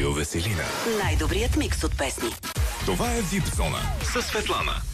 Радио Веселина. Най-добрият микс от песни. Това е VIP Зона със Светлана.